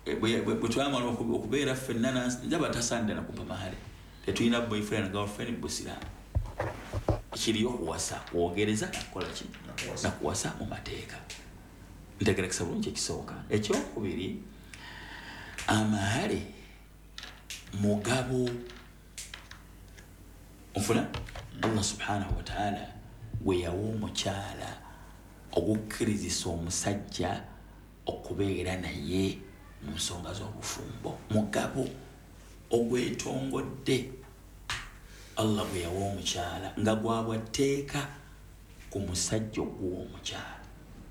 bwe twamala okubeera ffenna njaba tasaanira nakupa mahale tetulina boyfriend and girlfriend busiramu kiriyo kuwasa kwogereza nakukola ki nakuwasa mu mateeka ntegerekesa bulungi ekisooka ekyokubiri amahale mugabo ofuna Allah subhanahu wa ta'ala we yawa omukyala okukkirizisa omusajja okubeera naye mu nsonga z'obufumbo mugabo ogwetongodde Allah bwe yawa omukyala nga gwabwa tteeka ku musajja ogw'owo omukyala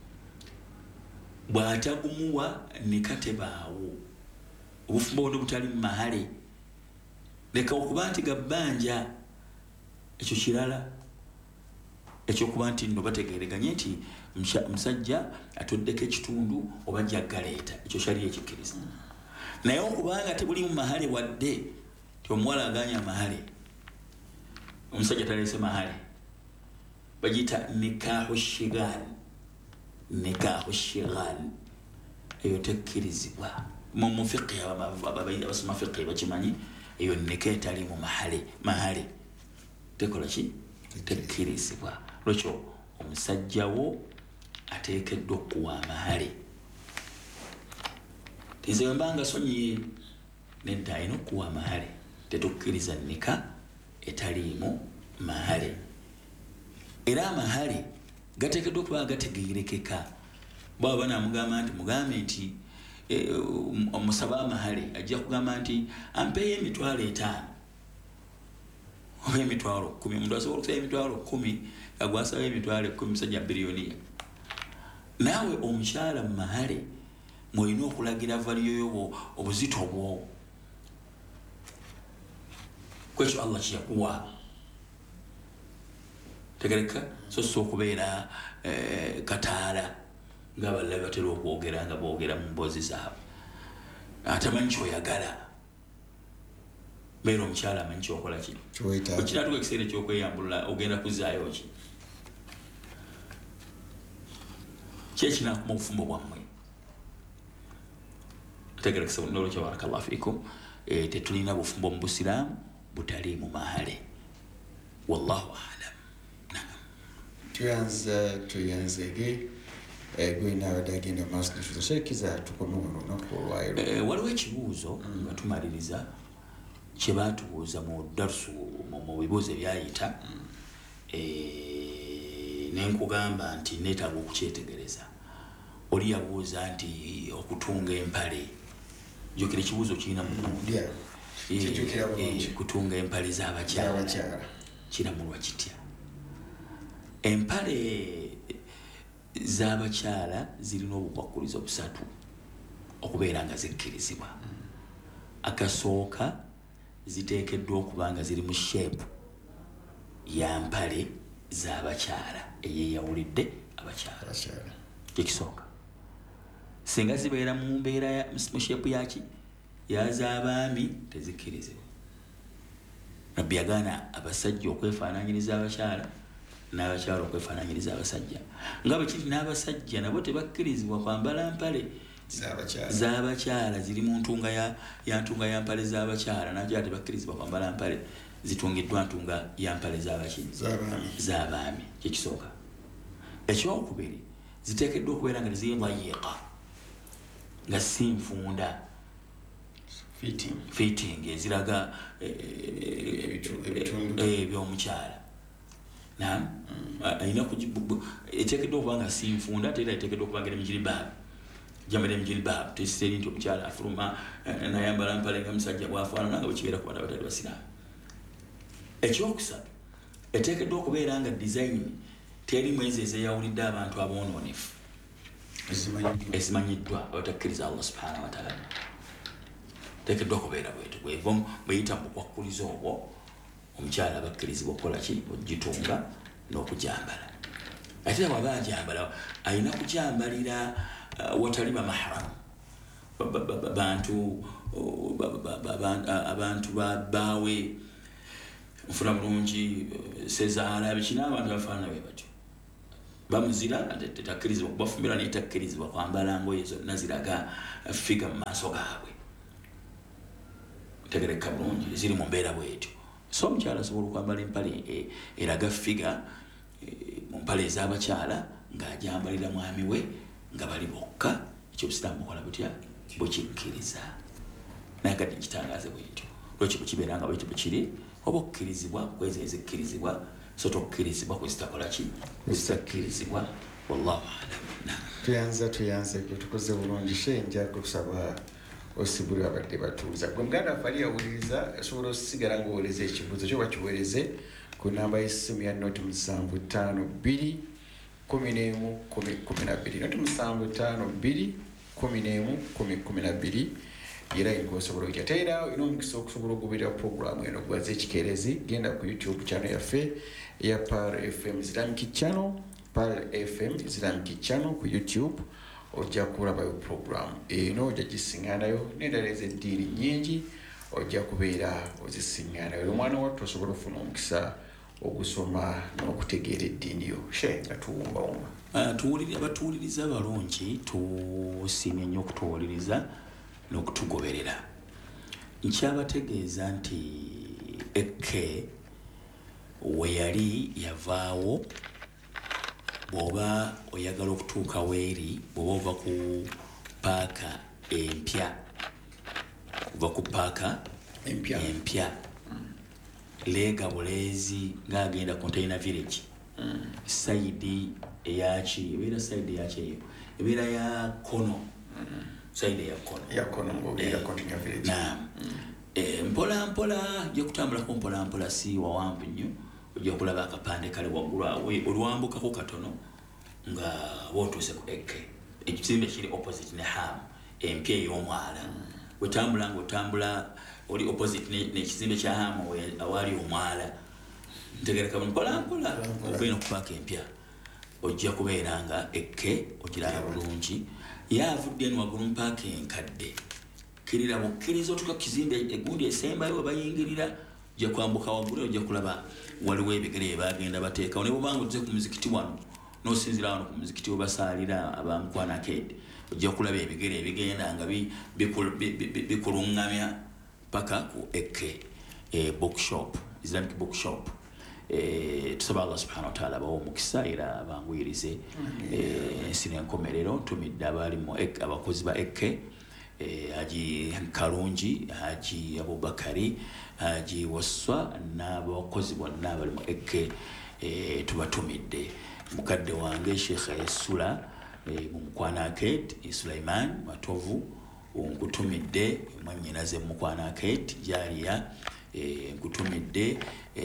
bw'atagumuwa ne katebaawo obufumbo buno butali mu mahale leka okuba nti gabbanja ekyo kirala ekyokuba nti nno bategereganye nti musajja atoddeko ekitundu oba jaggaleeta ekyo kyali ekikkiriza naye okubanga tebuli mu mahale wadde ti omuwala aganya mahale omusajja taleese mahale bagiyita nikahu shigal eyo tekkirizibwa mu fiqhi abasoma fiqhi bakimanyi eyo nika etali mu mahale tekola ki tekkirizibwa lwekyo omusajjawo ateekeddwa okuwa amahale nze mbanga sonyiye nedda alina okuwa amahale tetukkiriza nika etaliimu mahale era amahale gateekeddwa okuba gategeerekeka bwaba banamugamba nti mugambe nti omusaba amahale ajja kugamba nti ampeeyo $5,000 oba $10,000 omuntu asobola okusaba $10,000 agwasaba $10,000 musajja biliyoniya naawe omukyala mu mahale mwolina okulagira valiyo obuzito bwo kwekyo Allah kyeyakuwa tegereka so okubeera kataala ng'abalala batera okwogera nga boogera mu mboozi zaabwe atamanyi kyoyagala beera omukyala amanyi kyokola ki kinatuka ekiseera ekyokweyambulula ogenda kuzaayo ki kyekinakuma obufumbo bwammwe tegerekesa nolokyo barakallahu fiikum tetulina bufumbo mu busiraamu butali mu mahale wallahu alam tuyanzege gwina abadagenda maaso neshuza shekiza tukomuno nakuolwayo waliwo ekibuuzo nga tumaliriza kye baatubuuza mu darsu mu bibuuzo ebyayita nenkugamba nti neetaaga okukyetegereza oli yabuuza nti okutunga empale jjukira ekibuuzo kirina mulungi kutunga empale z'abakyala kiramulwa kitya empale z'abakyala zirina obukwakkulizo busatu okubeera nga zikkirizibwa akasooka ziteekeddwa okuba nga ziri mu shape ya mpale z'abakyala eyeyawulidde abakyala kyekisooka singa zibeera mu mbeera mu shape yaki yaz'abaami tezikkirizibwa nabbi yagaana abasajja okwefaananyiriza abakyala n'abakyala okwefaananyiriza abasajja nga bwe kiri n'abasajja nabo tebakkirizibwa kwambala mpale z'abakyala ziri mu ntunga ya ntunga ya mpale z'abakyala n'akyala tebakkirizibwa kwambala mpale zitungiddwa ntunga ya mpale z'abaami kyekisooka ekyokubiri ziteekeddwa okubeera nga ziri dayiqa nga si nfunda fitting eziraga ebyomukyala alina eteekeddwa okuba nga si nfunda ate era eteekeddwa okuba nga emijiribaabu jambala emijiribaabu teseri nti omukyala afuluma nayambala mpale nga musajja bwafaanana nga bwekibeera ku bana batali basiraamu ekyokusatu eteekeddwa okubeera nga design terimu ezo ezeyawulidde abantu aboononefu ezimanyiddwa abatakkiriza Allah subhanahu wa ta'ala teekeddwa okubeera bwetu bweyita mu bukwakkulizo obwo omukyala abakkirizibwa okukola ki ogitunga n'okujambala ate bw'aba ajambala alina kujambalira watali bamahramu abantu babbaawe nfuna bulungi sezaala bikina abantu bafaanana bwe batyo bamuzira tetakkirizibwa kubafumbira netakkirizibwa kwambala ngoye zonna ziraga figa mu maaso gaabwe tegereka bulungi ziri mu mbeera bwetyo so omukyala asobola okwambala empale eraga figa mu mpale ez'abakyala ng'ajambalira mwami we nga bali bokka ekyo obusiraamu bukola butya bukikkiriza naye kati kitangaze bwetyo lwekyo bukibeera nga bwetyo bukiri oba okukkirizibwa kwezo ezikkirizibwa so tokkirizibwa kwezitakola ki ezitakkirizibwa wallahu alam. tuyanze tukoze bulungi shenja kusaba osibuli abadde batuuza gwe muganda afali yawuliriza osobola osigala ng'owoleza ekibuuzo kyo bakiweereze ku namba y'essimu ya noti 752 11 1012 noti 752 11 1012 era inkosobola okujja teera olina omukisa okusobola okugoberera puroguramu eno gwaza ekikeerezi genda ku youtube channel yaffe eya Pearl FM Islamic Channel Pearl FM Islamic Channel ku youtube ojja kulabayo puroguramu eno ojja gisiŋŋaanayo n'endala ez'eddiini nnyingi ojja kubeera ozisiŋŋaanayo omwana wattu osobola ofuna omukisa ogusoma n'okutegeera eddiini yo nga tuwumbawumba abatuwuliriza abalungi tusiimye nnyo okutuwuliriza n'okutugoberera nkyabategeeza nti ekke we yali yavaawo bw'oba oyagala okutuuka weeri bw'oba ova ku paaka empya empya leega buleezi ng'agenda container village saidi eyaki ebeera saidi eyaki eyo ebeera ya kono saidi ya kono ng'obeera container village mpola mpola ojja kutambulako mpola mpola si wawanvu nnyo ojja kulaba akapande kale waggulu awe olwambukako katono nga bootuuse ku ekke ekizimbe kiri opposite ne ham empya ey'omwala wetambula ng'otambula oli opposite n'ekizimbe kya ham awaali omwala ntegereka mpola mpola ogenda okupaaka empya ojja kubeera nga ekke ogiraba bulungi yaavudde eno waggulu mpaaka enkadde kirira bukkiriza otuka kizimbe egundi esembayo bayingirira ojja kwambuka waggulu ojja kulaba waliwo ebigere bagenda bateekawo ne bwobanga ozze ku muzikiti wano n'osinzira wano ku muzikiti webasaalira abamukwana kedi ojja kulaba ebigere ebigenda nga bikuluŋŋamya paka ku ekke bookshop Islamic bookshop tusaba Allah subhanahu wa ta'ala bawo omukisa era banguyirize ensi n'enkomerero tumidde abalimu abakozi ba ekke Haji Karungi, Haji Abubakari, Haji Waswa n'abakozi bonna abali mu ekke tubatumidde mukadde wange Sheikh Yesula mukwana Kate Sulaiman Matovu nkutumidde mwannyinaze mukwana Kate Jariya nkutumidde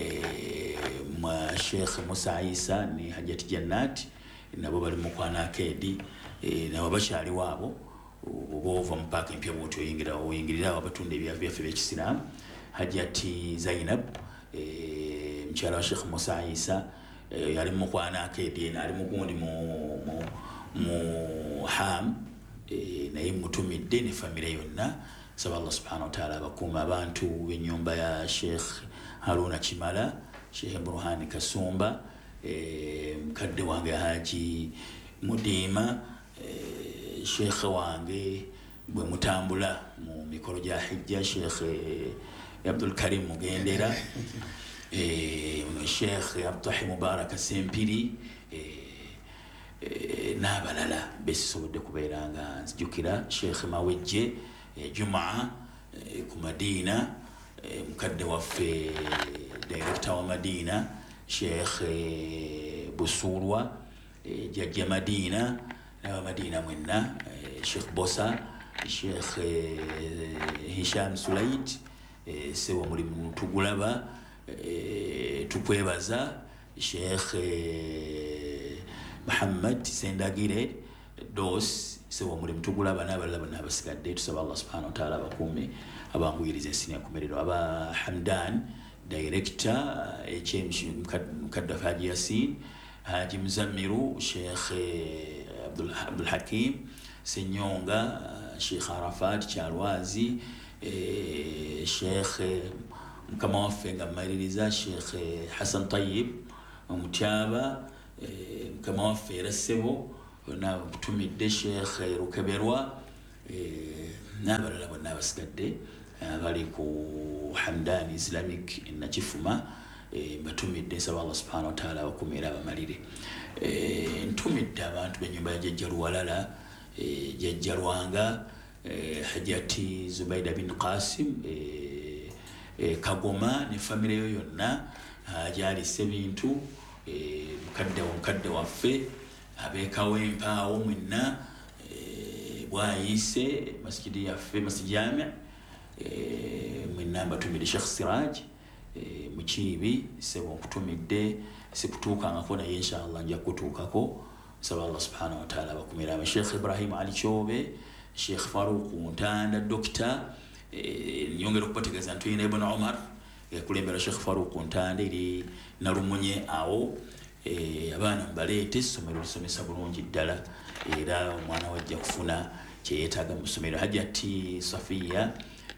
mwa Sheikh Musa Isa ne Hajjati Jannat nabo bali mukwana Kate nabo bakyali waabo obova mpaka empya bwoti oyingirira abatunda ebyaffe by'ekisiraamu Hajjati Zainab mkyala wa Sheikh Musa Isa yali mukwana Kate ali mugundi mu ham naye mutumidde ne famire yonna saba Allah subhanahu wa ta'ala abakuuma abantu b'ennyumba ya Sheikh Haruna Kimala Sheikh Burhani Kasumba mukadde wange Haji Mudima Sheikh wange bwe mutambula mu mikolo gya hijja Sheikh Abdul Karim Mugendera Sheikh Abdul Mubarak Sempiri n'abalala besobodde kubeera nga nzijukira Sheikh Mawejje Jumaa ku Madina mukadde waffe director wa Madina Sheikh Busurwa Jajja Madina Madina mwenna Sheikh Bosa Sheikh Hisham Sulaid sewa mulimu tugulaba tukwebaza Sheikh Muhammad Sendagire Dos sewa mulimu tugulaba n'abalala n'abasigadde tusaba Allah subhanahu wa ta'ala abakuume abanguyiriza ensi n'enkomerero aba Hamdan director HMC mukadda Haji Yasin Haji Muzammiru Sheikh Abdul Hakim Senyonga Sheikh Arafat Charwazi Sheikh mkama waffe nga mmaliriza Sheikh Hassan Tayyib Mutaba kama waffe era ssebo natumidde Sheikh Rukeberwa n'abalala bonna abasigadde bali ku Hamdan Islamic Nakifuma batumidde nsaba Allah subhanahu wa ta'ala abakumira abamalire ntumidde abantu b'ennyumba ya Jjajja Luwalala Jjajja Lwanga Hajati Zubaida bin Qasim Kagoma ne famire yo yonna ajalise bintu mukadde waffe abeekawo empaawo mwenna bwayise masjidi yaffe masjidi jami mwenna mbatumidde Sheikh Siraj mukiibi sebo nkutumidde sikutuukangako naye inshallah nja kutuukako nsaba Allah subhanahu wa ta'ala abakumira Sheikh Ibrahim Ali Chobe Sheikh Farouk Ntanda Dokita nyongera okubategeeza ntuyina Ibn Omar yakulembera Sheikh Farouk Ntanda eri nalumunye awo abaana mbaleete essomero lisomesa bulungi ddala era omwana wajja kufuna kyeyeetaaga mu ssomero Hajati Safiya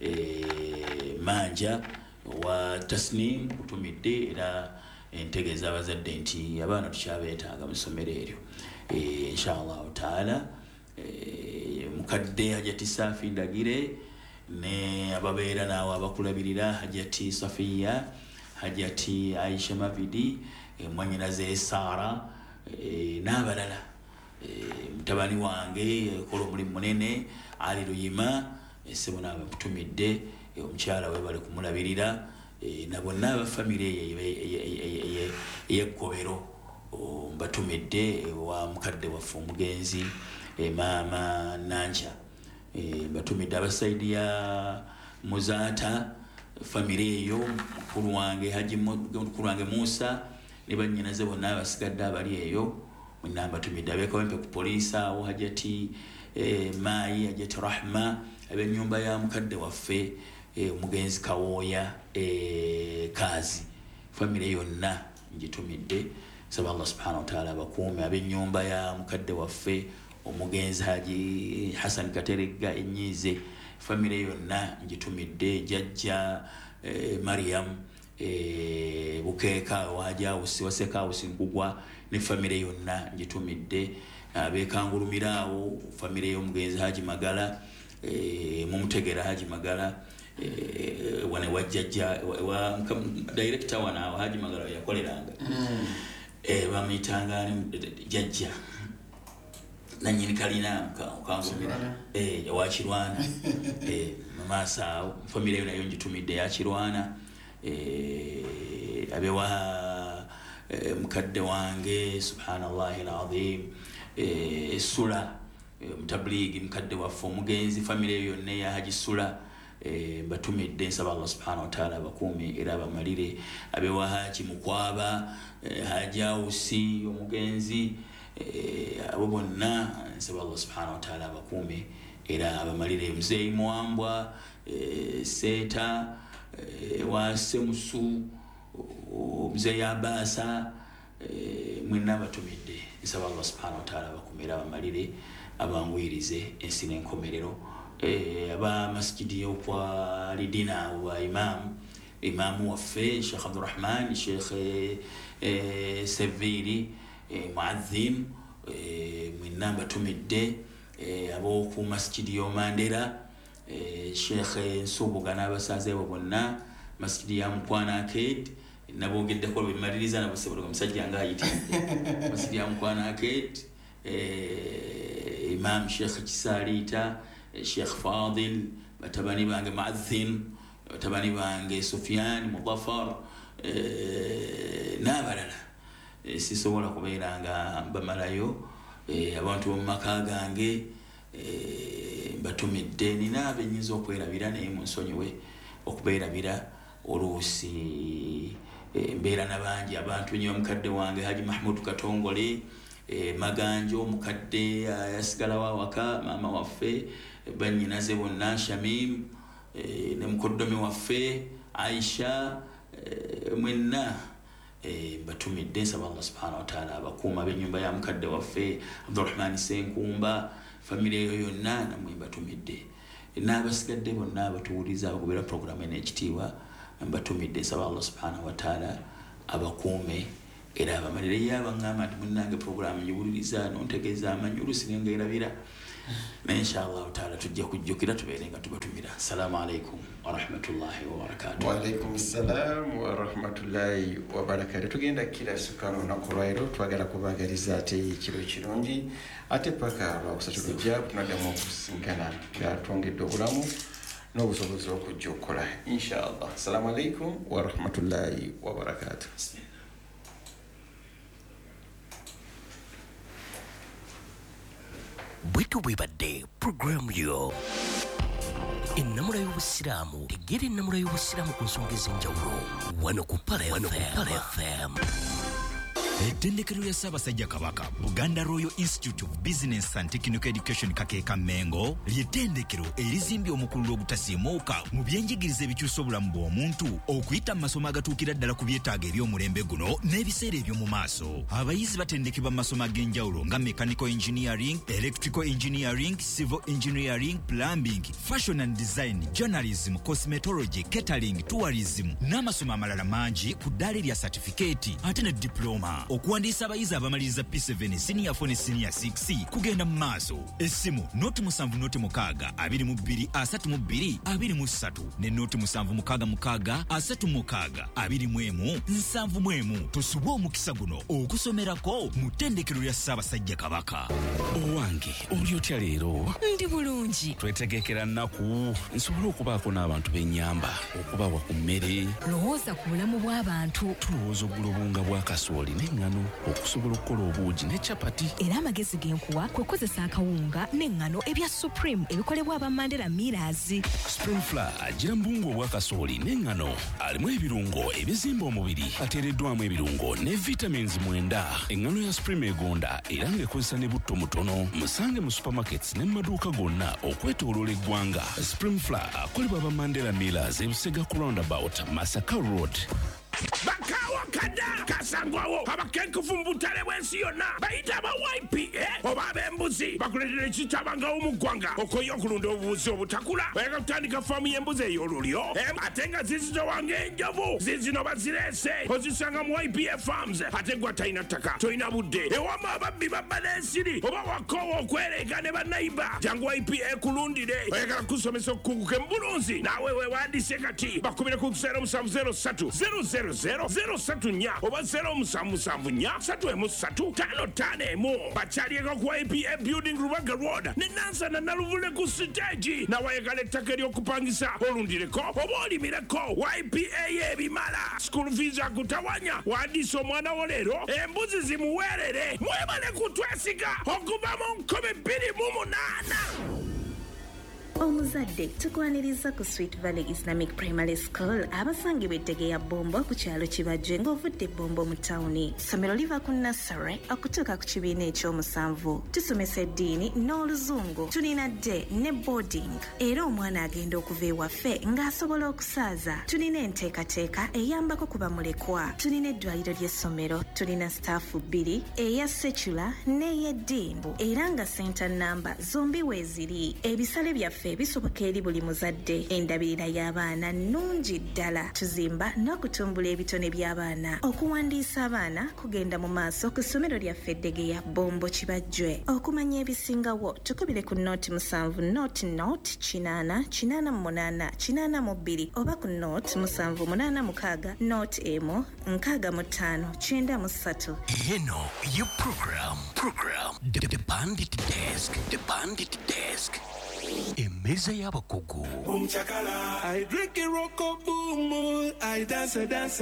Manja wa Tasnim kutumidde era entegeeza abazadde nti abaana tukyabeetaaga mu ssomero eryo inshallah taala mukadde Hajati Safi Ndagire ne ababeera naawe abakulabirira Hajati Safiya Hajati Aisha Mavidi mwanyinaze Sara n'abalala mutabani wange kola omulimu munene Ali Luyima sebo naawe kutumidde omukyala we bali kumulabirira na bonna abafamire ey'ekkobero mbatumidde wa mukadde waffe omugenzi maama Nanja batumidde abasaidi ya Muzata famire eyo mukulu wange Musa ne bannyinaze bonna abasigadde abali eyo mwenna mbatumidde abeekawempe ku poliisi awo Hajati Mai Hajati Rahma ab'ennyumba ya mukadde waffe omugenzi Kawooya Kazi famire yonna ngitumidde saba Allah subhanahu wa ta'ala abakuume ab'ennyumba ya mukadde waffe omugenzi Haji Hassan Katerega Enyize famire yonna ngitumidde Jjajja Mariam Bukeeka Wajawusi Wasekawusi Nkugwa ne famire yonna ngitumidde abeekangulumiraawo famire y'omugenzi Haji Magala mumutegera Haji Magala wane wajjajja wa director wana Haji Magala yakoleranga bamuyitanga Jjajja nanyini kalina kangumira wakirwana mamasa famire yo nayo ngitumidde yakirwana abewa mukadde wange subhanallahi alazim Sula mutabligi mukadde waffe omugenzi famire yonna ya Haji Sula batumidde nsaba Allah subhanahu wa ta'ala abakuume era abamalire abewa Haji Mukwaba Haji Awusi omugenzi abo bonna nsaba Allah subhanahu wa ta'ala abakuume era abamalire Mzee Mwambwa Seta wa Semusu Mzee Abasa mwenna batumidde nsaba Allah subhanahu wa ta'ala abakuume era abamalire abangwirize ensi n'enkomerero aba masjidi yo kwa lidina wa imamu waffe Sheikh Abdurrahman Sheikh Seviri muadhin mwenna batumidde abo ku masjidi yo Mandera Sheikh Nsubuga n'abasaze bonna masjidi ya Mukwana Arcade nabogeddeko bimaliriza nabasebologa musajja nga ayitidde masjidi ya Mukwana Arcade Imam Sheikh Kisalita Sheikh Fadil batabani bange Muadhin batabani bange Sufyan Mudaffar n'abalala sisobola kubeeranga bamalayo abantu b'omumaka gange batumidde nina abenyinza okwerabira naye munsonyiwe okubeerabira oluusi mbeera nabangi abantu nyo mukadde wange Haji Mahmud Katongole Maganjo mukadde yasigala wawaka mama waffe bannyinaze bonna Shamim ne mukoddomi waffe Aisha mwenna batumidde nsaba Allah subhanahu wa ta'ala abakuuma ab'ennyumba ya mukadde waffe Abdurrahman Senkumba famire eyo yonna namwe batumidde n'abasigadde bonna abatuwuliza abagoberera programu en'ekitiibwa batumidde nsaba Allah subhanahu wa ta'ala abakuume era abamalire yabangamba nti munnange programu nyiwuliriza nontegeeza amanyulu singa erabira inshallah taala tujja kujjukira tubeere nga tubatumira. Assalamu alaikum warahmatullahi wabarakatuh. Waalaikum salam warahmatullahi wabarakatuh. Tugenda kila sukano nakolwairo twagala kubagaliza ate kiro kirungi ate paka lwakusatulujja tunaddamu okusinkana nga twongedde obulamu n'obusobozi okujja okukola inshallah. Assalamu alaikum warahmatullahi wabarakatuh. Bwitu bwibadde program yo ennamula y'obusiraamu tegera ennamula y'obusiraamu ku nsonga ez'enjawulo wano ku Pala FM. Ettendekero ya Ssaabasajja Kabaka Buganda Royal Institute of Business and Technical Education Kakeeka Mengo ly'ettendekero erizimbye omukulu ogutasiimuuka mu byenjigiriza ebikyusa obulamu bw'omuntu okuyita mu masomo agatuukira ddala ku byetaago eby'omulembe guno n'ebiseera eby'omu maaso. Abayizi batendekebwa mu masomo ag'enjawulo nga mechanical engineering, electrical engineering, civil engineering, plumbing, fashion and design, journalism, cosmetology, catering, tourism n'amasomo amalala mangi ku ddaala erya certificate ate ne diploma. Okuwandiisa abayizi abamaliriza P7 senior 4 ne senior 6 kugenda mu maaso. Essimu noti 7 noti 6 22 32 23 ne noti 7 6 36 21 71 tosubwa omukisa guno okusomerako mu ttendekero lya Ssaabasajja Kabaka. Owange oli otya leero? Ndi bulungi. Twetegekera nnaku nsobola okubaako n'abantu b'ennyamba okubawa ku mmere. Lowooza ku bulamu bw'abantu. Tulowooza oggula obunga bwa kasooli n'eŋŋano okusobola okukola obuugi ne capati. Era amagezi genkuwa kwe kukozesa akawunga n'eŋŋano ebya Supreme ebikolebwa aba Mandela Millers. Spring Flour agira mbungu obwa kasooli n'eŋŋano alimu ebirungo ebizimba omubiri ateereddwamu ebirungo ne vitamins 9. Eŋŋano ya Supreme egonda era ng'ekozesa ne butto mutono. Musange mu supermarkets ne mu maduuka gonna okwetooloola eggwanga. Spring Flour akolebwa aba Mandela Millers e Busega ku roundabout Masaka Road. Bakawa kada kasangwawo abakenkufu mbutale bwensi yonna bayita aba YPA oba ab'embuzi bakuletera ekitabanga omugwanga okoyo okulunda obubuzi obutakula bayaka kutandika faamu y'embuzi ey'olulyo ate nga zizitowanga enjovu zizino bazirese ozisanga mu YPA Farms ate gwa talina ttaka tolina budde ewama ababbi babba n'ensiri oba wakoowa okwereega ne bannayiba jangu YPA kulundire oyagala kusomesa okukunguka embulunzi naawe weewandiise kati bakubire ku 0703 034 oba 0774 bakyalieko ku YPA Building Rubaga Road ne Nansana Naluvule ku stage nawayagala ettaka ery'okupangisa olundireko oba olimireko YPA y'ebimala school fees akutawanya wandiisa omwana wo leero embuzi zimuweerere mwebale kutwesiga okuva mu 2028. Omuzadde tukwaniriza ku Sweet Valley Islamic Primary School abasangibwa Eddegeya Bombo ku kyalo Kibajje ng'ovudde Bombo mu tawuni. Ssomero liva ku nursery okutuuka ku kibiina ekyomusanvu. Tusomesa eddiini n'oluzungu. Tulina day ne boarding. Era omwana agenda okuva ewaffe ng'asobola okusaaza. Tulina enteekateeka eyambako ku bamulekwa. Tulina eddwaliro ly'essomero. Tulina staafu 2 eya secular n'ey'eddiini. Era nga center number zombi weeziri. Ebisale byaffe bisoboka eri buli muzadde. Endabirira y'abaana nnungi ddala. Tuzimba n'okutumbula ebitone by'abaana. Okuwandiisa abaana kugenda mu maaso ku ssomero lyaffe Eddegeya Bombo Kibajje. Okumanya ebisingawo tukubire ku note 7 note 888 oba ku note 786 note emu 6593. Eno your program The Bandit Desk. Emeza y'abakugu. I drink a rocko boom, I dance.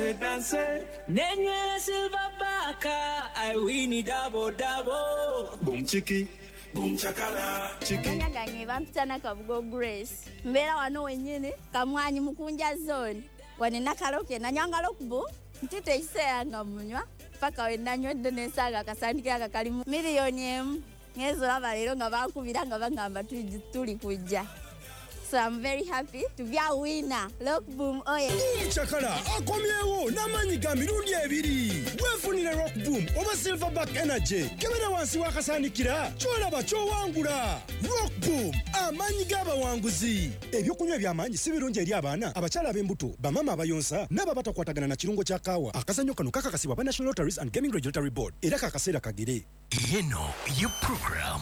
Nenye silver baka, I win it double. Boom chiki, boom chakala, chiki. Nyangange bampitana Kabugo Grace. Mbera wano wenyene, kamwanyi mukunja zone. Wanena kaloke na nyanga lokbu, ntite iseanga munywa. Paka wenanywedde n'ensaaga akasandika akakalimu miliyoni emu. Ngezo laba lero nga bakubira nga bagamba tuli kujja. So I'm very happy to be a winner. Look boom oye. Chakala akomyewo namanyi ga mirundi 2. wefunire rock boom oba silverback energy kebera wansi wakasanikira kyolaba kyowangula. Rock boom amanyi g'abawanguzi. Ebyokunywa eby'amaanyi si birungi eri abaana, abakyala ab'embuto, bamama abayonsa n'aba batakwatagana na kirungo kya kaawa. Akazannyo kano kakakasibwa ba National Lotteries and Gaming Regulatory Board era kakaseera kagere. Eno ye program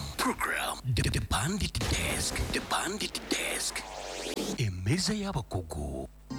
The Bandit Desk. Emeza y'abakugu.